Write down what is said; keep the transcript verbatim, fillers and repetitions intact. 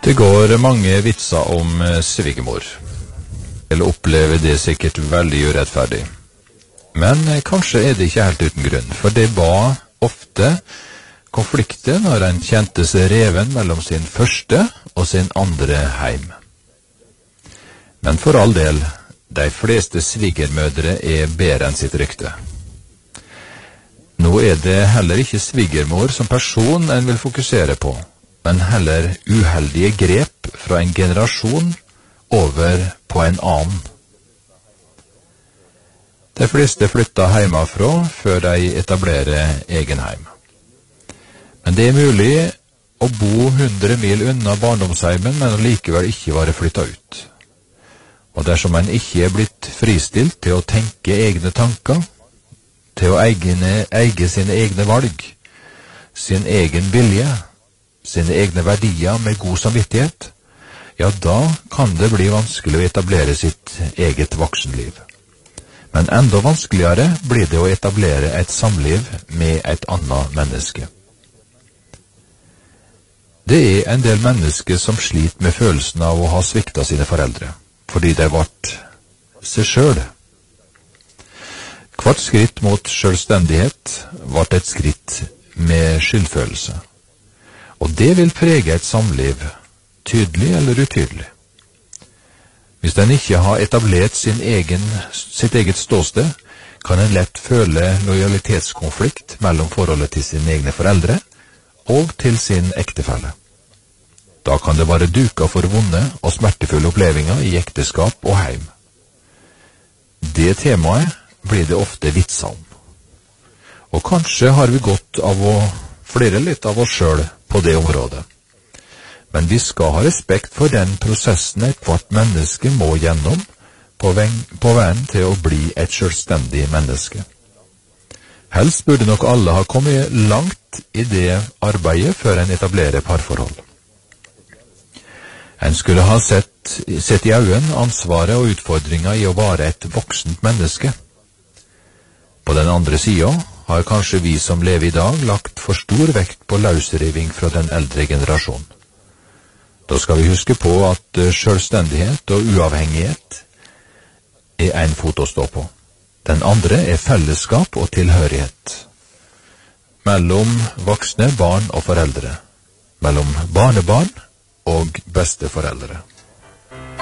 Det går mange vitser om svigermor. Eller opplever det sikkert veldig urettferdig. Men kanskje er det ikke helt uten grunn, for det var ofte konflikter når en kjente seg reven mellom sin første og sin andre heim. Men for all del, de fleste svigermødre er bedre enn sitt rykte. Nå er det heller ikke svigermor som person en vil fokusere på, men heller uheldige grep fra en generasjon over på en annen. De fleste flytter hjemmefra før de etablerer egen heim. Men det er mulig å bo hundre mil unna barndomsheimen, men likevel ikke være flyttet ut. Og dersom en ikke er blitt fristilt til å tenke egne tanker, til å egne, eie sine egne valg, sin egen vilje, sine egne verdier med god samvittighet, ja, da kan det bli vanskelig å etablere sitt eget voksenliv. Men enda vanskeligere blir det å etablere et samliv med et annet menneske. Det er en del mennesker som sliter med følelsen av å ha sviktet sine foreldre, fordi de ble seg selv. Hvert skritt mot selvstendighet ble et skritt med skyldfølelse. Og det vil prege et samliv, tydelig eller utydelig. Hvis den ikke har etablert sin egen, sitt eget ståsted, kan en lett føle lojalitetskonflikt mellom forholdet til sine egne foreldre og til sin ektefelle. Da kan det være duket for vonde og smertefulle opplevelser i ekteskap og heim. Det temaet blir det ofte vitser om. Og kanskje har vi godt av å flere litt av oss selv på det området. Men vi skal ha respekt for den prosessen et hvert menneske må gjennom på veien til å bli et selvstendig menneske. Helst burde nok alle ha kommet langt i det arbeidet før en etablerer parforhold. En skulle ha sett, sett i øynene ansvaret og utfordringa i å være et voksent menneske. På den andre siden har kanskje vi som lever i dag lagt for stor vekt på løsriving fra den eldre generasjonen. Da skal vi huske på at selvstendighet og uavhengighet er en fot å stå på. Den andre er fellesskap og tilhørighet. Mellom voksne, barn og foreldre. Mellom barnebarn og besteforeldre.